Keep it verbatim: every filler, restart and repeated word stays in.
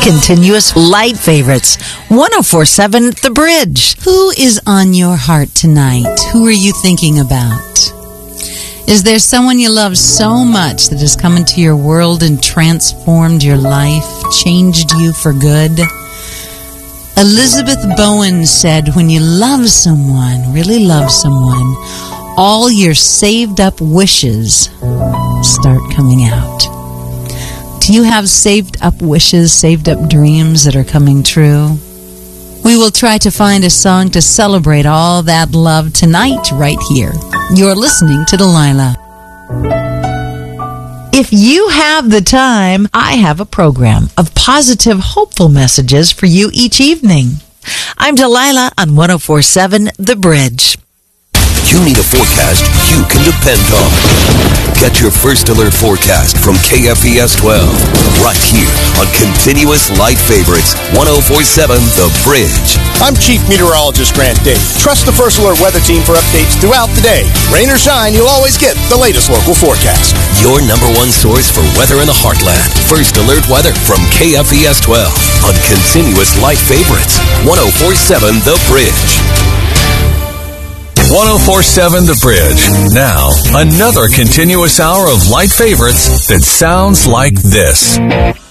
Continuous Light Favorites, one oh four point seven The Bridge. Who is on your heart tonight? Who are you thinking about? Is there someone you love so much that has come into your world and transformed your life, changed you for good? Elizabeth Bowen said, when you love someone, really love someone, all your saved up wishes start coming out. Do you have saved up wishes, saved up dreams that are coming true? We will try to find a song to celebrate all that love tonight, right here. You're listening to Delilah. If you have the time, I have a program of positive, hopeful messages for you each evening. I'm Delilah on one oh four point seven The Bridge. You need a forecast you can depend on. Get your first alert forecast from K F E S twelve right here on Continuous Light Favorites one oh four point seven The Bridge. I'm Chief Meteorologist Grant Dave. Trust the First Alert Weather Team for updates throughout the day. Rain or shine, you'll always get the latest local forecast. Your number one source for weather in the heartland. First Alert Weather from K F E S twelve on Continuous Light Favorites one oh four point seven The Bridge. one oh four point seven The Bridge. Now, another continuous hour of light favorites that sounds like this.